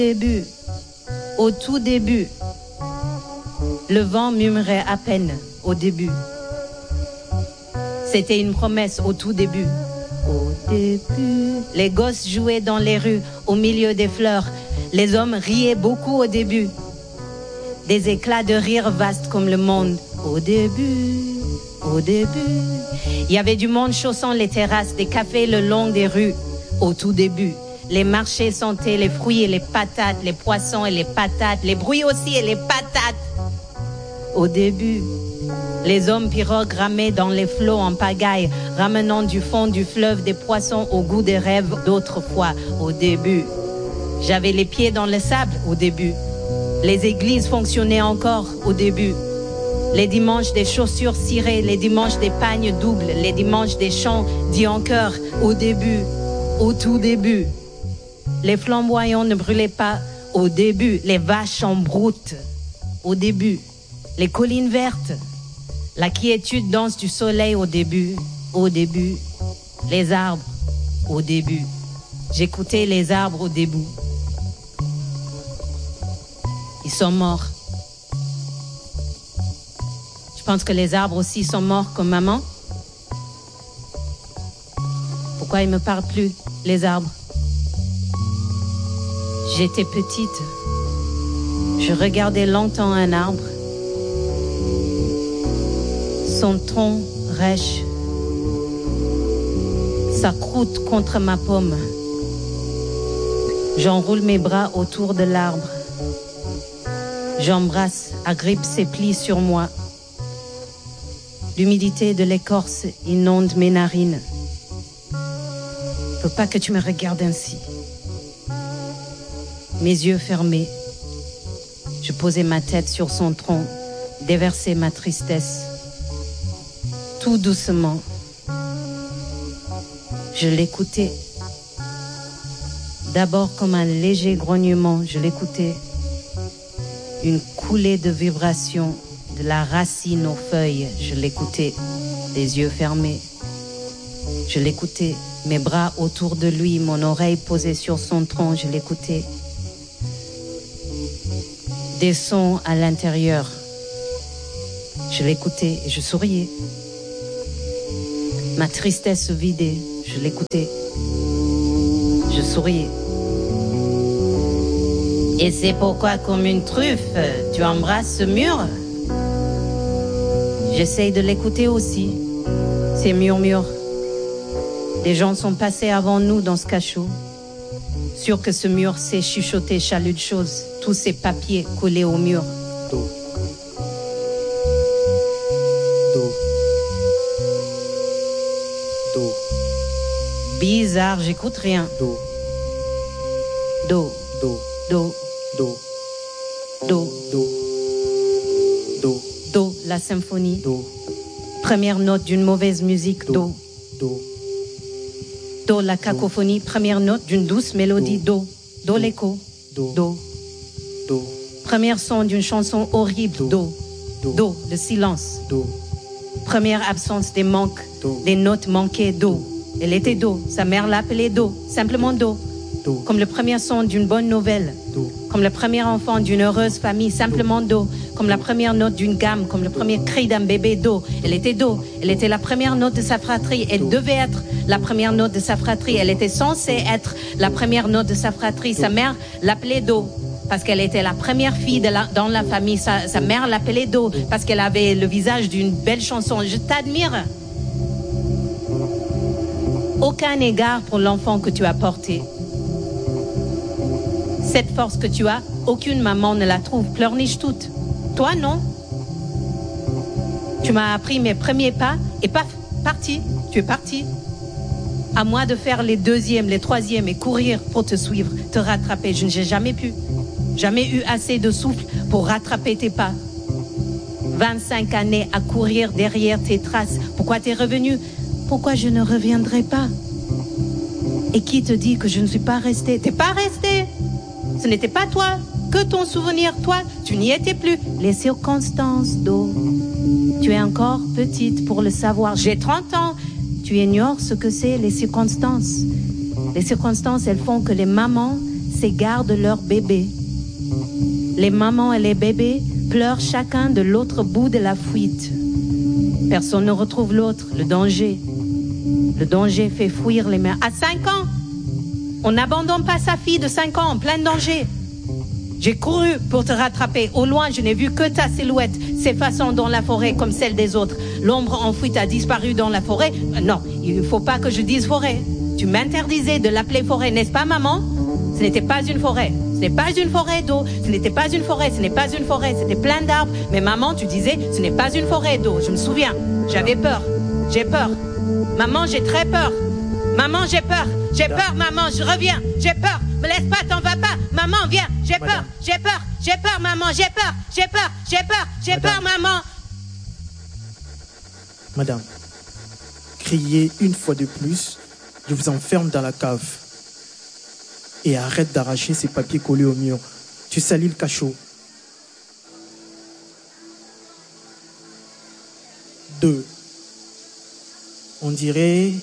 début, au tout début, le vent murmurait à peine au début. C'était une promesse au tout début. Au début, les gosses jouaient dans les rues, au milieu des fleurs. Les hommes riaient beaucoup au début. Des éclats de rire vastes comme le monde. Au début, au début. Il y avait du monde chaussant les terrasses, des cafés le long des rues. Au tout début. Les marchés sentaient les fruits et les patates, les poissons et les patates, les bruits aussi et les patates. Au début, les hommes pirogues ramaient dans les flots en pagaille, ramenant du fond du fleuve des poissons au goût des rêves d'autrefois. Au début, j'avais les pieds dans le sable au début. Les églises fonctionnaient encore au début. Les dimanches des chaussures cirées, les dimanches des pagnes doubles, les dimanches des chants dits en chœur au début, au tout début. Les flamboyants ne brûlaient pas au début, les vaches en broute au début, les collines vertes, la quiétude danse du soleil au début, les arbres au début. J'écoutais les arbres au début. Ils sont morts. Je pense que les arbres aussi sont morts comme maman. Pourquoi ils ne me parlent plus, les arbres? J'étais petite. Je regardais longtemps un arbre. Son tronc rêche. Sa croûte contre ma paume. J'enroule mes bras autour de l'arbre. J'embrasse, agrippe ses plis sur moi. L'humidité de l'écorce inonde mes narines. Faut pas que tu me regardes ainsi. Mes yeux fermés, je posais ma tête sur son tronc, déversais ma tristesse. Tout doucement, je l'écoutais. D'abord comme un léger grognement, je l'écoutais. Une coulée de vibrations de la racine aux feuilles, je l'écoutais, les yeux fermés. Je l'écoutais, mes bras autour de lui, mon oreille posée sur son tronc, je l'écoutais. Des sons à l'intérieur. Je l'écoutais et je souriais. Ma tristesse se vidait, je l'écoutais. Je souriais. Et c'est pourquoi, comme une truffe, tu embrasses ce mur? J'essaye de l'écouter aussi, ces murmures. Des gens sont passés avant nous dans ce cachot. Sûr que ce mur s'est chuchoté chalut de choses, tous ces papiers collés au mur. Do. Do. Do. Bizarre, j'écoute rien. Do. Do. Do. Do. Do. Do. Do. Do. Do, la symphonie. Do. Première note d'une mauvaise musique. Do. Do. Do, la cacophonie. Première note d'une douce mélodie. Do. Do, l'écho. Do. Do. Do. Première son d'une chanson horrible. Do. Do, le silence. Do. Première absence des manques, des notes manquées. Do. Elle était Do. Sa mère l'appelait Do. Simplement Do. Do. Comme le premier son d'une bonne nouvelle. Do. Comme le premier enfant d'une heureuse famille. Simplement Do. Comme la première note d'une gamme. Comme le premier cri d'un bébé. Do. Elle était Do. Elle était la première note de sa fratrie. Elle devait être la première note de sa fratrie. Elle était censée être la première note de sa fratrie. Sa mère l'appelait Do. Parce qu'elle était la première fille dans la famille. Sa mère l'appelait Do. Parce qu'elle avait le visage d'une belle chanson. Je t'admire. Aucun égard pour l'enfant que tu as porté. Cette force que tu as, aucune maman ne la trouve. Pleurniche toute. Toi, non. Tu m'as appris mes premiers pas et paf, parti. Tu es parti. À moi de faire les deuxièmes, les troisièmes et courir pour te suivre, te rattraper. Je n'ai jamais pu. Jamais eu assez de souffle pour rattraper tes pas. 25 années à courir derrière tes traces. Pourquoi t'es revenu? Pourquoi je ne reviendrai pas? Et qui te dit que je ne suis pas restée? T'es pas restée. Ce n'était pas toi, que ton souvenir. Toi, tu n'y étais plus. Les circonstances, Do. Tu es encore petite pour le savoir. J'ai 30 ans. Tu ignores ce que c'est les circonstances. Les circonstances, elles font que les mamans s'égarent de leur bébé. Les mamans et les bébés pleurent chacun de l'autre bout de la fuite. Personne ne retrouve l'autre, le danger. Le danger fait fuir les mères. À 5 ans, on n'abandonne pas sa fille de 5 ans en plein danger. J'ai couru pour te rattraper. Au loin, je n'ai vu que ta silhouette s'effaçant dans la forêt comme celle des autres. L'ombre en fuite a disparu dans la forêt. Non, il ne faut pas que je dise forêt. Tu m'interdisais de l'appeler forêt, n'est-ce pas, maman? Ce n'était pas une forêt. Ce n'est pas une forêt d'eau. Ce n'était pas une forêt. Ce n'est pas une forêt. C'était plein d'arbres. Mais maman, tu disais, ce n'est pas une forêt d'eau. Je me souviens. J'avais peur. J'ai peur. Maman, j'ai très peur. Maman, j'ai peur. J'ai peur, maman. Je reviens. J'ai peur. Me laisse pas, t'en vas pas. Maman, viens. J'ai peur. J'ai peur. J'ai peur, maman. J'ai peur. J'ai peur. J'ai peur. J'ai peur, maman. Madame, criez une fois de plus, je vous enferme dans la cave. Et arrête d'arracher ces papiers collés au mur. Tu salis le cachot. 2. On dirait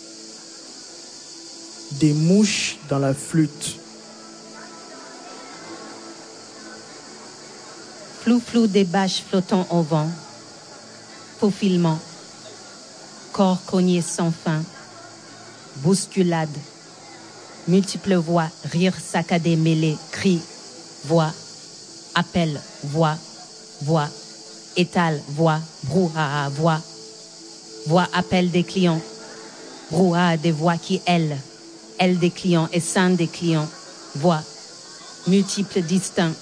des mouches dans la flûte. Flou-flou des bâches flottant au vent. Faufilement. Corps cogné sans fin. Bousculade. Multiples voix, rires saccadés mêlés, cris, voix, appel, voix, voix, étale, voix, brouhaha, voix, voix, appel des clients, brouhaha des voix qui elles des clients et sein des clients, voix, multiples distincts,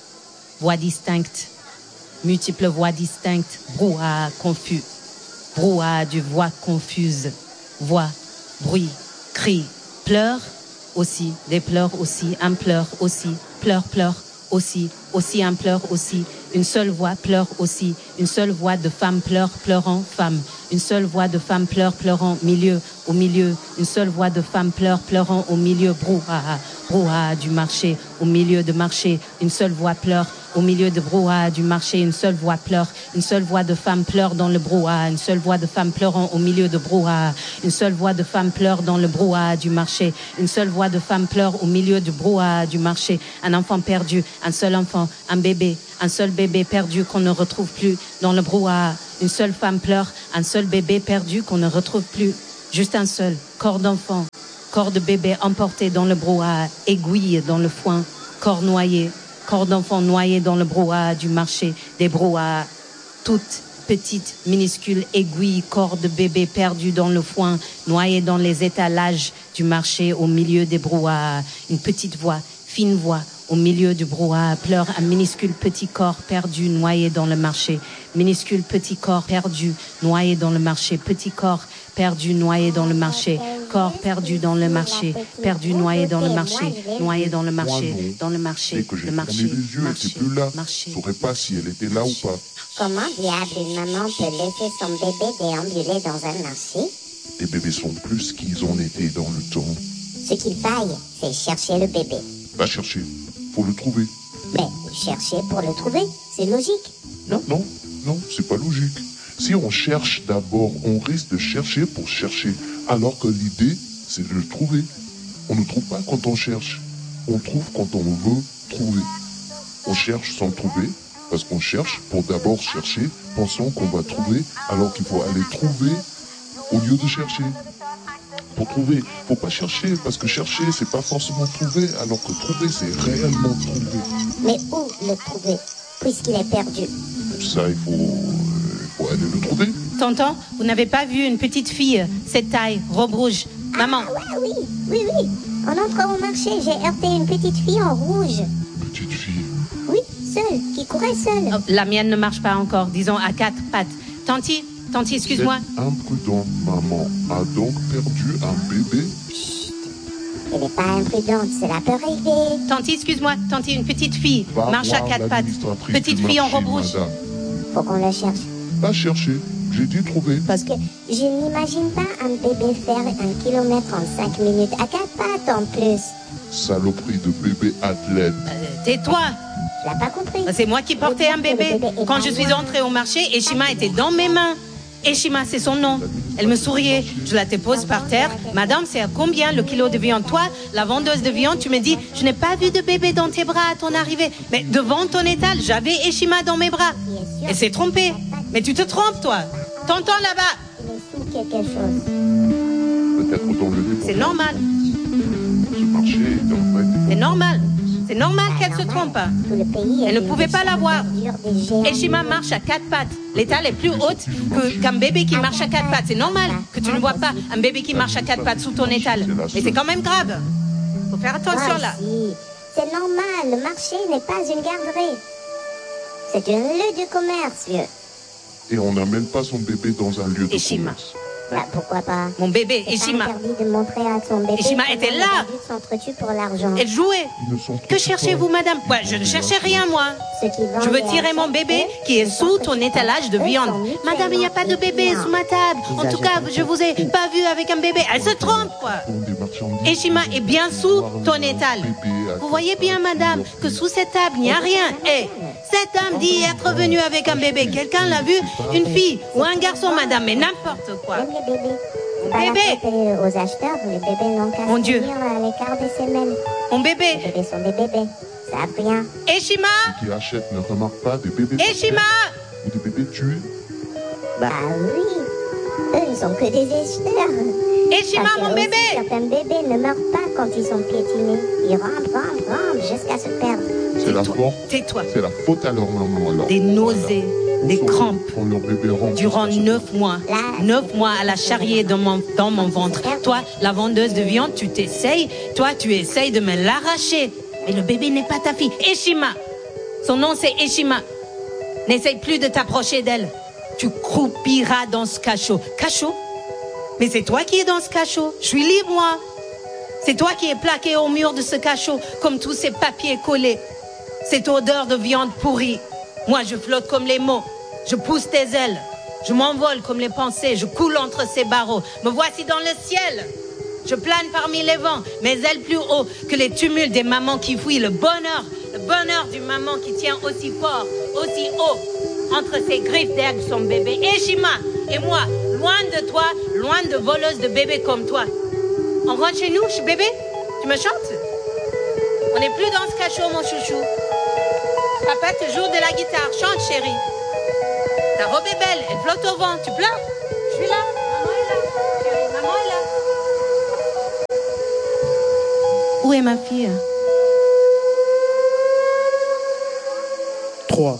voix distinctes, multiples voix distinctes, brouhaha confus, brouhaha du voix confuse, voix, bruit, cri, pleurs, aussi, des pleurs aussi, un pleur aussi, pleur aussi, aussi un pleur aussi, une seule voix pleure aussi, une seule voix de femme pleure, pleurant, femme, une seule voix de femme pleure, pleurant, milieu, au milieu, une seule voix de femme pleure, pleurant, au milieu, brouhaha, brouhaha du marché, au milieu de marché, une seule voix pleure, au milieu de brouhaha du marché, une seule voix pleure, une seule voix de femme pleure dans le brouhaha, une seule voix de femme pleurant au milieu de brouhaha, une seule voix de femme pleure dans le brouhaha du marché, une seule voix de femme pleure au milieu du brouhaha du marché, un enfant perdu, un seul enfant, un bébé, un seul bébé perdu qu'on ne retrouve plus dans le brouhaha, une seule femme pleure, un seul bébé perdu qu'on ne retrouve plus, juste un seul, corps d'enfant, corps de bébé emporté dans le brouhaha, aiguille dans le foin, corps noyé, corps d'enfant noyé dans le brouhaha du marché, des brouhahas, toutes petites, minuscules aiguilles, corps de bébé perdu dans le foin, noyé dans les étalages du marché au milieu des brouhahas, une petite voix, fine voix, au milieu du brouhaha, pleure un minuscule petit corps perdu, noyé dans le marché, minuscule petit corps perdu, noyé dans le marché, petit corps perdu, noyé dans le marché, corps perdu dans le marché, perdu, noyé dans le marché, noyé dans le marché, dans le marché, Dès que j'ai le fermé marché, les yeux, elle n'était plus là. Je ne saurais pas si elle était là ou pas. Comment diable une maman peut laisser son bébé déambuler dans un marché? Les bébés sont plus qu'ils en étaient dans le temps. Ce qu'il faille, c'est chercher le bébé. Va chercher. Faut le trouver. Mais chercher pour le trouver, c'est logique. Non, c'est pas logique. Si on cherche d'abord, on risque de chercher pour chercher. Alors que l'idée, c'est de le trouver. On ne trouve pas quand on cherche. On trouve quand on veut trouver. On cherche sans trouver, parce qu'on cherche pour d'abord chercher, pensant qu'on va trouver, alors qu'il faut aller trouver au lieu de chercher. Pour trouver, faut pas chercher, parce que chercher, c'est pas forcément trouver, alors que trouver, c'est réellement trouver. Mais où le trouver, puisqu'il est perdu? Pour ça, il faut aller le trouver. Tonton, vous n'avez pas vu une petite fille, cette taille, robe rouge, maman? Ah oui. En entrant au marché, j'ai heurté une petite fille en rouge. Petite fille. Oui, seule, qui courait seule. Oh, la mienne ne marche pas encore, disons à 4 pattes. Tanti, excuse-moi. Cette imprudente maman a donc perdu un bébé. Elle n'est pas imprudente, cela peut arriver. Tanti, excuse-moi. Tanti, une petite fille, Va marche à voir 4 pattes. l'administratrice Petite du fille en marché, robe rouge. madame. Faut qu'on le cherche. Va chercher. J'ai dit trouver. Parce que je n'imagine pas un bébé faire 1 kilomètre en 5 minutes à 4 pattes en plus. Saloperie de bébé athlète. Tais-toi. Tu l'as pas compris. C'est moi qui portais un bébé quand je suis entrée au marché et Shima était dans mes mains. Eshima, c'est son nom. Elle me souriait. Je la dépose par terre. Madame, c'est à combien le kilo de viande? Toi, la vendeuse de viande, tu me dis, je n'ai pas vu de bébé dans tes bras à ton arrivée. Mais devant ton étal, j'avais Eshima dans mes bras. Elle s'est trompée. Mais tu te trompes, toi. T'entends là-bas? Il est sous quelque chose. Peut-être dans le dépôt. C'est normal. Ce marché est en fait... C'est normal. C'est normal qu'elle se trompe. Tout le pays Elle ne pouvait pas la voir. des géants. Eshima marche à 4 pattes. L'étal est plus haute qu'un bébé qui marche à 4 pattes. C'est normal que tu ne vois pas un bébé qui marche à 4 pattes sous ton étal. Mais c'est quand même grave. Faut faire attention là. Voici. C'est normal, le marché n'est pas une garderie. C'est un lieu de commerce, vieux. Et on n'amène pas son bébé dans un lieu de Eshima. commerce. Bah, pourquoi pas? Mon bébé, C'est Eshima. pas interdit de montrer à son bébé. Eshima comment était les là. adultes s'entretuent pour l'argent. Elle jouait. Ils ne sont Que cherchez-vous, madame? Ouais, je ne cherchais rien, moi. Ceux qui vendent Je veux et tirer mon achètent, bébé eux, qui est ils sous ton s'entretuent. étalage de Eux viande. sont mutuellement Madame, il n'y a pas de bébé étudiants. sous ma table. En tout cas, je vous ai pas vu avec un bébé. Elle se trompe, quoi. des marchandises. Eshima est bien sous ton étal. Vous voyez bien, madame, que sous cette table, il n'y a rien. Eh, cette dame dit être venue avec un bébé. Quelqu'un l'a vu? Une fille ou un garçon, madame, mais n'importe quoi. Même les bébés. C'est pas Bébé. la faute aux acheteurs, les bébés n'ont qu'à Mon se Dieu. tenir à l'écart des semelles. Mon Les bébé. bébés sont des bébés. Ça a rien. Eshima! Qui achètent ne remarquent pas des bébés Eshima! ou des bébés tués. Bah oui. Eux, ils sont que des acheteurs. Eshima, Parce que mon aussi, bébé! certains bébés ne meurent pas quand ils sont piétinés. Ils rampent jusqu'à se perdre. C'est la Tais-toi. faute. Tais-toi. C'est la faute à leur maman alors. Des nausées, des crampes. Quand leur bébé rentre. Durant 9 mois. 9 mois à la charrier dans mon ventre. Toi, la vendeuse de viande, tu t'essayes. Toi, tu essayes de me l'arracher. Mais le bébé n'est pas ta fille. Eshima. Son nom, c'est Eshima. N'essaye plus de t'approcher d'elle. Tu croupiras dans ce cachot. Cachot? Mais c'est toi qui es dans ce cachot. Je suis libre, moi. C'est toi qui es plaqué au mur de ce cachot, comme tous ces papiers collés. Cette odeur de viande pourrie. Moi, je flotte comme les mots. Je pousse tes ailes. Je m'envole comme les pensées. Je coule entre ces barreaux. Me voici dans le ciel. Je plane parmi les vents, mes ailes plus haut que les tumultes des mamans qui fuient. Le bonheur d'une maman qui tient aussi fort, aussi haut, entre ses griffes d'herbe son bébé. Eshima et moi, loin de toi, loin de voleuses de bébés comme toi. On rentre chez nous, bébé? Tu me chantes? On n'est plus dans ce cachot, mon chouchou. Papa te joue de la guitare. Chante, chérie. Ta robe est belle, elle flotte au vent. Tu pleures? Je suis là. Maman est là. Chérie, maman est là. Où est ma fille? 3.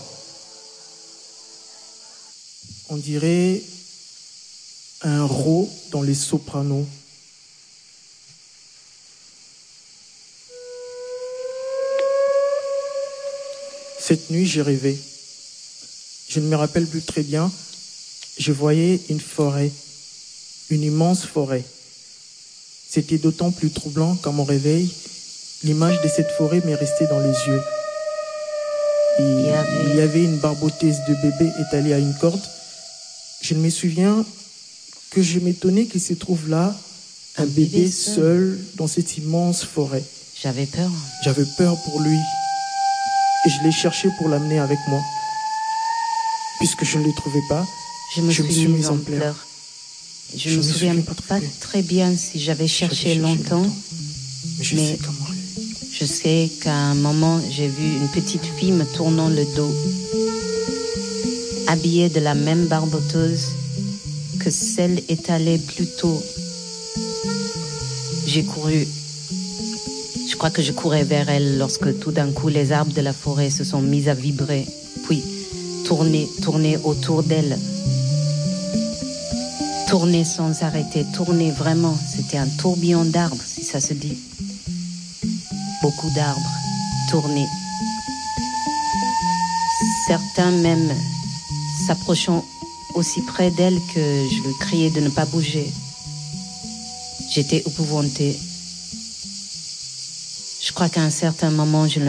On dirait un rot dans les sopranos. Cette nuit, j'ai rêvé. Je ne me rappelle plus très bien. Je voyais une forêt, une immense forêt. C'était d'autant plus troublant qu'à mon réveil, l'image de cette forêt m'est restée dans les yeux. Il y avait une barboteuse de bébé étalée à une corde. Je me souviens que je m'étonnais qu'il se trouve là, un bébé seul dans cette immense forêt. J'avais peur. J'avais peur pour lui. Et je l'ai cherché pour l'amener avec moi. Puisque je ne le trouvais pas, Je me suis mise en pleurs. pleurs. Je ne me souviens pas très bien si j'avais cherché longtemps, Mais je mais sais comment. je sais qu'à un moment, j'ai vu une petite fille me tournant le dos, habillée de la même barboteuse que celle étalée plus tôt. J'ai couru. Je crois que je courais vers elle lorsque tout d'un coup les arbres de la forêt se sont mis à vibrer, puis tourner autour d'elle. Tourner sans arrêter, tourner vraiment. C'était un tourbillon d'arbres, si ça se dit. Beaucoup d'arbres, tourner. Certains même s'approchant aussi près d'elle que je lui criais de ne pas bouger. J'étais épouvantée. Je crois qu'à un certain moment, je ne